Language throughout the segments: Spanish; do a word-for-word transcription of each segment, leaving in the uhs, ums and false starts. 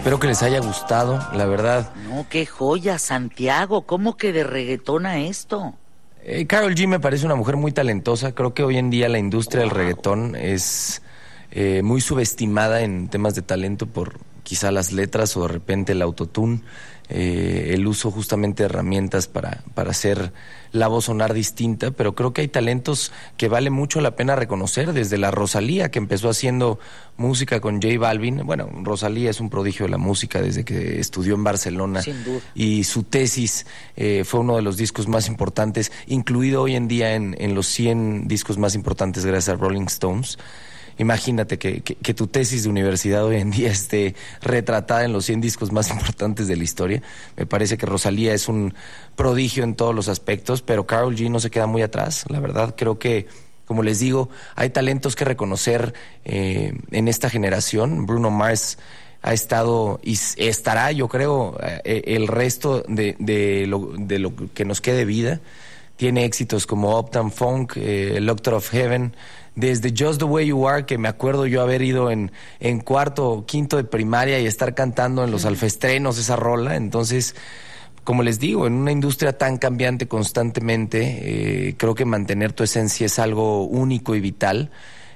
Espero que les haya gustado, la verdad. No, qué joya, Santiago. ¿Cómo que de reggaetón a esto? Eh, Karol G me parece una mujer muy talentosa. Creo que hoy en día la industria wow. del reggaetón es eh, muy subestimada en temas de talento por quizá las letras o de repente el autotune, eh, el uso justamente de herramientas para, para hacer la voz sonar distinta, pero creo que hay talentos que vale mucho la pena reconocer, desde la Rosalía, que empezó haciendo música con J Balvin. Bueno, Rosalía es un prodigio de la música desde que estudió en Barcelona. Sin duda. Y su tesis eh, fue uno de los discos más importantes, incluido hoy en día en, en los cien discos más importantes gracias a Rolling Stones. Imagínate que, que, que tu tesis de universidad hoy en día esté retratada en los cien discos más importantes de la historia. Me parece que Rosalía es un prodigio en todos los aspectos, pero Karol G no se queda muy atrás. La verdad, creo que, como les digo, hay talentos que reconocer eh, en esta generación. Bruno Mars ha estado y estará, yo creo, eh, el resto de, de, lo, de lo que nos quede vida. Tiene éxitos como Uptown Funk, eh, Locked of Heaven, desde Just the Way You Are, que me acuerdo yo haber ido en, en cuarto o quinto de primaria y estar cantando en los alfestrenos esa rola. Entonces, como les digo, en una industria tan cambiante constantemente, eh, creo que mantener tu esencia es algo único y vital.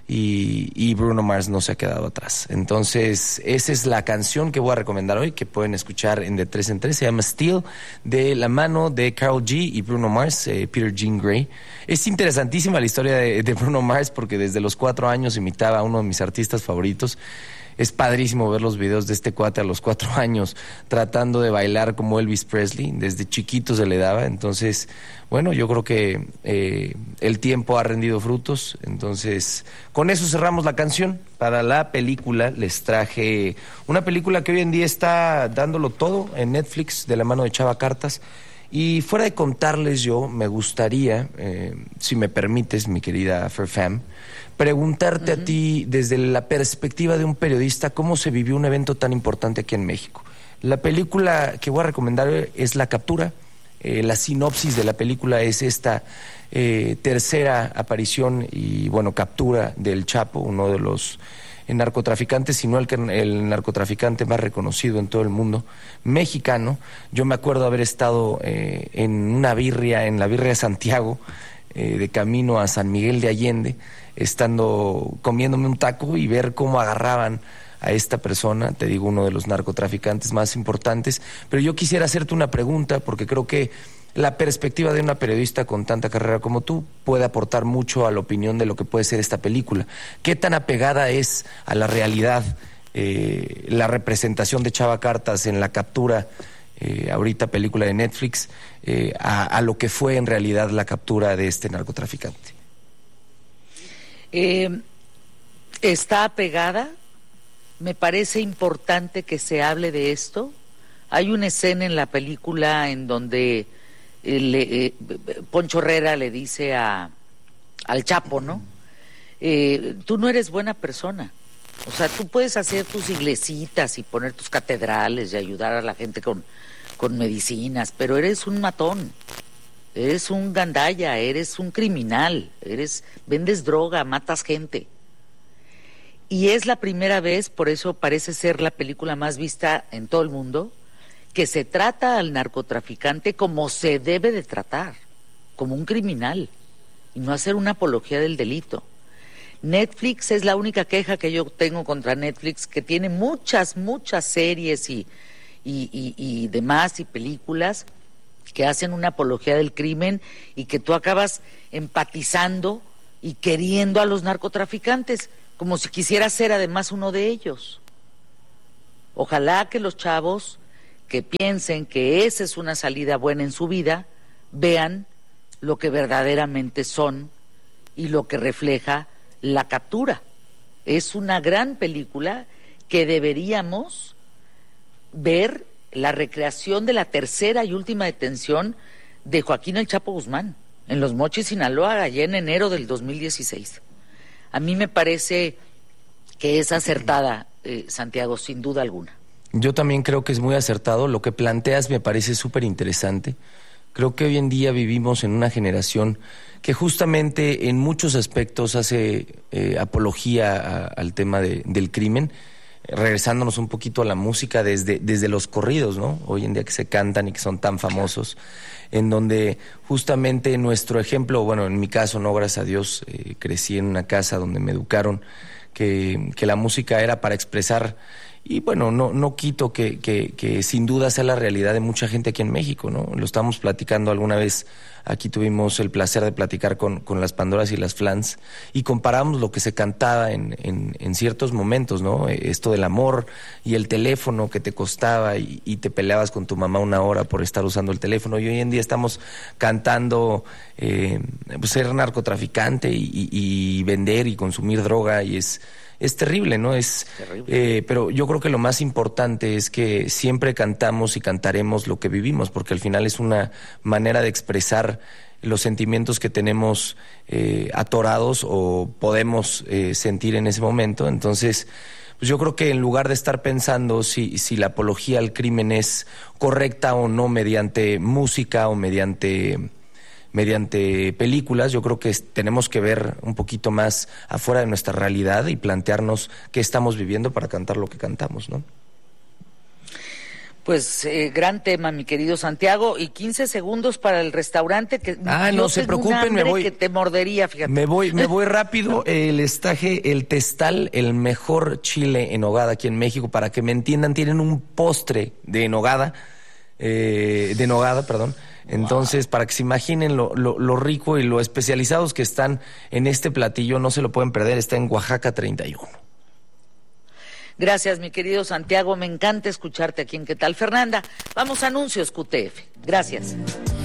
Y, y Bruno Mars no se ha quedado atrás. Entonces, esa es la canción que voy a recomendar hoy, que pueden escuchar en De Tres en Tres. Se llama Still, de la mano de Karol G y Bruno Mars, eh, Peter Jean Grey. Es interesantísima la historia de, de Bruno Mars, porque desde los cuatro años imitaba a uno de mis artistas favoritos. Es padrísimo ver los videos de este cuate a los cuatro años tratando de bailar como Elvis Presley. Desde chiquito se le daba. Entonces, bueno, yo creo que eh, el tiempo ha rendido frutos. Entonces, con eso cerramos la canción. Para la película les traje una película que hoy en día está dándolo todo en Netflix, de la mano de Chava Cartas. Y fuera de contarles yo, me gustaría, eh, si me permites, mi querida Ferfam, preguntarte uh-huh. a ti, desde la perspectiva de un periodista, ¿cómo se vivió un evento tan importante aquí en México? La película que voy a recomendar es La Captura. Eh, la sinopsis de la película es esta eh, tercera aparición y, bueno, captura del Chapo, uno de los narcotraficantes, sino el, el narcotraficante más reconocido en todo el mundo, mexicano. Yo me acuerdo haber estado eh, en una birria, en la birria de Santiago, eh, de camino a San Miguel de Allende, estando comiéndome un taco y ver cómo agarraban a esta persona, te digo, uno de los narcotraficantes más importantes. Pero yo quisiera hacerte una pregunta, porque creo que la perspectiva de una periodista con tanta carrera como tú puede aportar mucho a la opinión de lo que puede ser esta película. ¿Qué tan apegada es a la realidad eh, la representación de Chava Cartas en La Captura, eh, ahorita película de Netflix, eh, a, a lo que fue en realidad la captura de este narcotraficante? Eh, está apegada. Me parece importante que se hable de esto. Hay una escena en la película en donde eh, le, eh, Poncho Herrera le dice a, al Chapo, ¿no? Eh, tú no eres buena persona. O sea, tú puedes hacer tus iglesitas y poner tus catedrales y ayudar a la gente con, con medicinas, pero eres un matón, eres un gandalla, eres un criminal, eres vendes droga, matas gente. Y es la primera vez, por eso parece ser la película más vista en todo el mundo, que se trata al narcotraficante como se debe de tratar, como un criminal, y no hacer una apología del delito. Netflix es la única queja que yo tengo contra Netflix, que tiene muchas, muchas series y, y, y, y demás, y películas que hacen una apología del crimen y que tú acabas empatizando y queriendo a los narcotraficantes, como si quisiera ser además uno de ellos. Ojalá que los chavos que piensen que esa es una salida buena en su vida, vean lo que verdaderamente son y lo que refleja La Captura. Es una gran película que deberíamos ver, la recreación de la tercera y última detención de Joaquín El Chapo Guzmán en Los Mochis, Sinaloa, allá en enero del dos mil dieciséis. A mí me parece que es acertada, eh, Santiago, sin duda alguna. Yo también creo que es muy acertado. Lo que planteas me parece súper interesante. Creo que hoy en día vivimos en una generación que justamente en muchos aspectos hace eh, apología a, al tema de, del crimen, regresándonos un poquito a la música desde, desde los corridos, ¿no? Hoy en día que se cantan y que son tan famosos, en donde justamente nuestro ejemplo, bueno, en mi caso, no, gracias a Dios, eh, crecí en una casa donde me educaron que, que la música era para expresar. Y bueno, no, no quito que, que, que sin duda sea la realidad de mucha gente aquí en México, ¿no? Lo estábamos platicando alguna vez, aquí tuvimos el placer de platicar con, con las Pandoras y las Flans, y comparamos lo que se cantaba en, en, en ciertos momentos, ¿no? Esto del amor y el teléfono que te costaba y, y te peleabas con tu mamá una hora por estar usando el teléfono, y hoy en día estamos cantando eh, pues ser narcotraficante y, y, y vender y consumir droga, y es... Es terrible, ¿no? Es, eh, pero yo creo que lo más importante es que siempre cantamos y cantaremos lo que vivimos, porque al final es una manera de expresar los sentimientos que tenemos eh, atorados o podemos eh, sentir en ese momento. Entonces, pues yo creo que en lugar de estar pensando si, si la apología al crimen es correcta o no mediante música o mediante... mediante películas, yo creo que es, tenemos que ver un poquito más afuera de nuestra realidad y plantearnos qué estamos viviendo para cantar lo que cantamos, ¿no? Pues eh, gran tema, mi querido Santiago, y quince segundos para el restaurante que ah, no se preocupen, me voy que te mordería, fíjate. Me voy, me voy rápido. El estaje, el Testal, el mejor chile en nogada aquí en México, para que me entiendan, tienen un postre de nogada, eh, de nogada, perdón. Entonces, wow, para que se imaginen lo, lo, lo rico y lo especializados que están en este platillo, no se lo pueden perder, está en Oaxaca treinta y uno. Gracias, mi querido Santiago, me encanta escucharte aquí en ¿Qué tal? Fernanda, vamos a anuncios Q T F. Gracias.